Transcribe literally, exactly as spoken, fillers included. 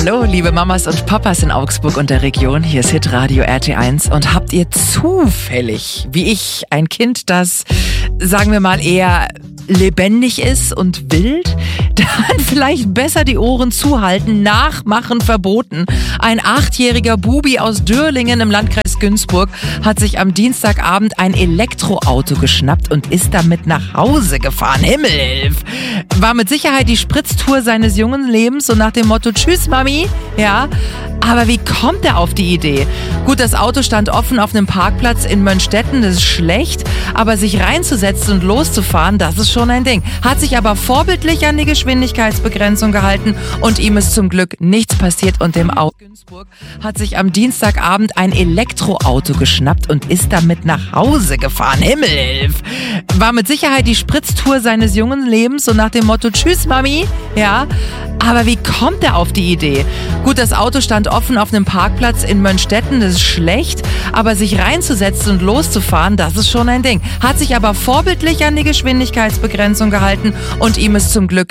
Hallo, liebe Mamas und Papas in Augsburg und der Region. Hier ist Hitradio R T eins. Und habt ihr zufällig, wie ich, ein Kind, das, sagen wir mal, eher lebendig ist und wild? Dann vielleicht besser die Ohren zuhalten. Nachmachen verboten. Ein achtjähriger Bubi aus Dürlingen im Landkreis Günzburg hat sich am Dienstagabend ein Elektroauto geschnappt und ist damit nach Hause gefahren. Himmelhilf! War mit Sicherheit die Spritztour seines jungen Lebens, so nach dem Motto Tschüss Mami, ja. Aber wie kommt er auf die Idee? Gut, das Auto stand offen auf einem Parkplatz in Mönstetten, das ist schlecht, aber sich reinzusetzen und loszufahren, das ist schon ein Ding. Hat sich aber vorbildlich an die Geschwindigkeitsbegrenzung gehalten und ihm ist zum Glück nichts passiert und dem Auto Günzburg hat sich am Dienstagabend ein Elektroauto geschnappt und ist damit nach Hause gefahren. Himmelhilf! War mit Sicherheit die Spritztour seines jungen Lebens, so nach dem Motto Tschüss Mami, ja. Aber wie kommt er auf die Idee? Gut, das Auto stand offen auf einem Parkplatz in Mönstetten, das ist schlecht, aber sich reinzusetzen und loszufahren, das ist schon ein Ding. Hat sich aber vorbildlich an die Geschwindigkeitsbegrenzung gehalten und ihm ist zum Glück